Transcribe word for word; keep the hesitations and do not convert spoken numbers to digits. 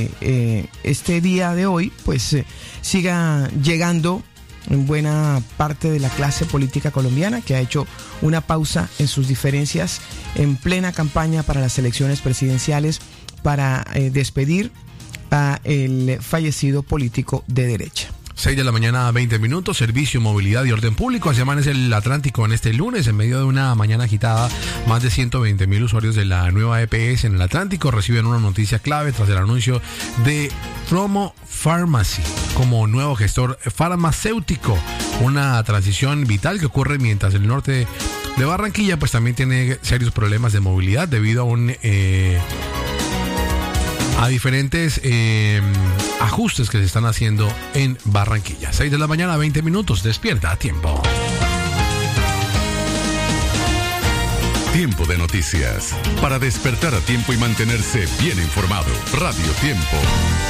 que eh, este día de hoy pues eh, siga llegando en buena parte de la clase política colombiana, que ha hecho una pausa en sus diferencias en plena campaña para las elecciones presidenciales para eh, despedir a el fallecido político de derecha. seis de la mañana, veinte minutos, servicio, movilidad y orden público. Así amanece el Atlántico en este lunes, en medio de una mañana agitada. Más de ciento veinte mil usuarios de la nueva E P S en el Atlántico reciben una noticia clave tras el anuncio de Promo Pharmacy como nuevo gestor farmacéutico. Una transición vital que ocurre mientras el norte de Barranquilla pues también tiene serios problemas de movilidad debido a un... Eh, a diferentes eh, ajustes que se están haciendo en Barranquilla. seis de la mañana, veinte minutos, despierta a tiempo. Tiempo de noticias. Para despertar a tiempo y mantenerse bien informado. Radio Tiempo.